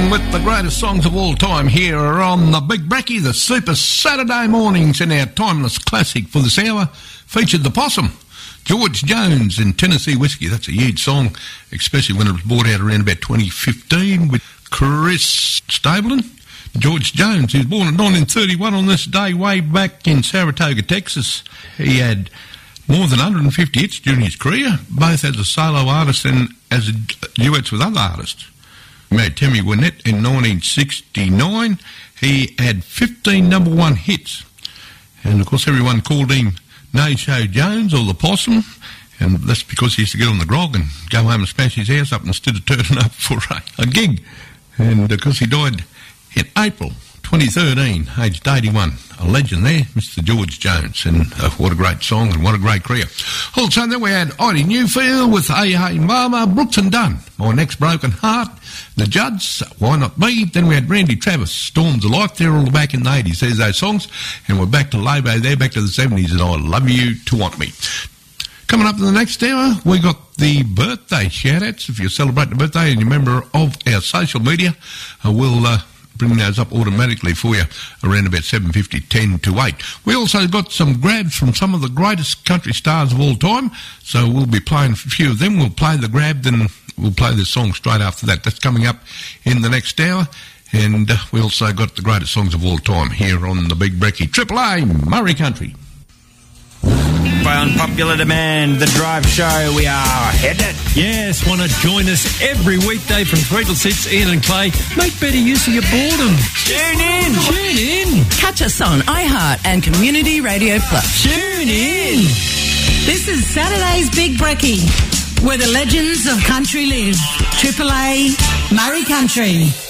on with the greatest songs of all time here on the Big Brekkie, the Super Saturday mornings, in our timeless classic for this hour featured the Possum, George Jones and Tennessee Whiskey. That's a huge song, especially when it was brought out around about 2015 with Chris Stapleton. George Jones, he was born in 1931 on this day way back in Saratoga, Texas. He had more than 150 hits during his career, both as a solo artist and as duets with other artists. He married Tammy Wynette in 1969. He had 15 number one hits. And, of course, everyone called him No-Show Jones or the Possum, and that's because he used to get on the grog and go home and smash his house up instead of turning up for a gig. And, of course, he died in April 2013, aged 81. A legend there, Mr. George Jones. And what a great song and what a great career. Also, then we had Heidi Newfield with Hey Hey Mama, Brooks and Dunn, My Next Broken Heart, The Judds, Why Not Me. Then we had Randy Travis, Storms of Life. They're all back in the 80s. There's those songs. And we're back to Lobo there, back to the 70s, and I Love You to Want Me. Coming up in the next hour, we got the birthday shout-outs. If you're celebrating a birthday and you're a member of our social media, we'll bring those up automatically for you around about 7:50, 10 to 8. We also got some grabs from some of the greatest country stars of all time, so we'll be playing a few of them. We'll play the grab, then we'll play the song straight after that. That's coming up in the next hour. And we also got the greatest songs of all time here on the Big Brekkie. Triple A, Murray Country. By unpopular demand, the Drive Show, we are headed. Yes, want to join us every weekday from 3 till 6, Ian and Clay. Make better use of your boredom. Tune in. Tune in. Catch us on iHeart and Community Radio Plus. Tune in. This is Saturday's Big Brekkie, where the legends of country live. Triple A, Murray Country.